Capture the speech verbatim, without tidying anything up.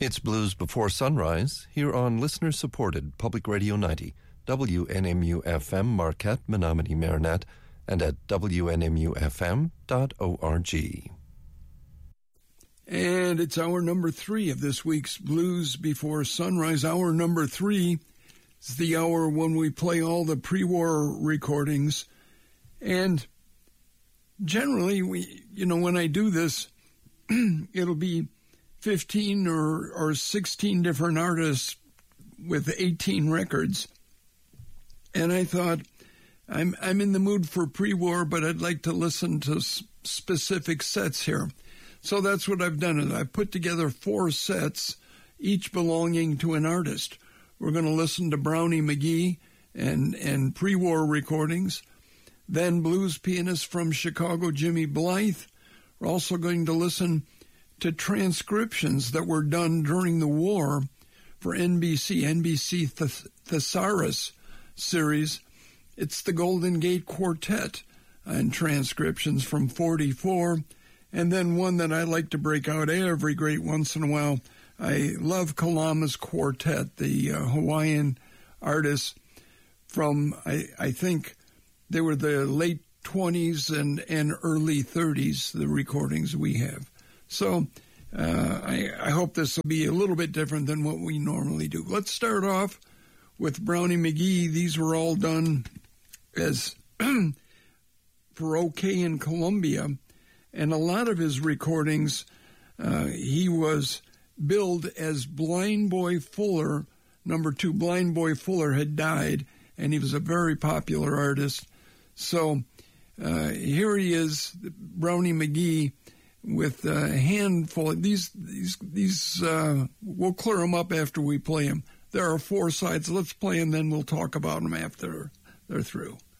It's Blues Before Sunrise, here on listener-supported Public Radio ninety, W N M U F M Marquette, Menominee, Marinette, and at W N M U F M dot org. And it's hour number three of this week's Blues Before Sunrise. Hour number three is the hour when we play all the pre-war recordings. And generally, we, you know, when I do this, it'll be fifteen or, or sixteen different artists with eighteen records. And I thought, I'm I'm in the mood for pre-war, but I'd like to listen to s- specific sets here. So that's what I've done. And I've put together four sets, each belonging to an artist. We're going to listen to Brownie McGhee and, and pre-war recordings. Then blues pianist from Chicago, Jimmy Blythe. We're also going to listen to transcriptions that were done during the war for N B C, N B C Th- Thesaurus series. It's the Golden Gate Quartet and transcriptions from forty-four. And then one that I like to break out every great once in a while. I love Kalama's Quartet, the uh, Hawaiian artists from, I, I think, they were the late twenties and, and early thirties, the recordings we have. So uh, I, I hope this will be a little bit different than what we normally do. Let's start off with Brownie McGhee. These were all done as for OK in Columbia. And a lot of his recordings, uh, he was billed as Blind Boy Fuller. Number two, Blind Boy Fuller had died, and he was a very popular artist. So uh, here he is, Brownie McGhee, with a handful of these. These, these uh, we'll clear them up after we play them. There are four sides. Let's play them, then we'll talk about them after they're through.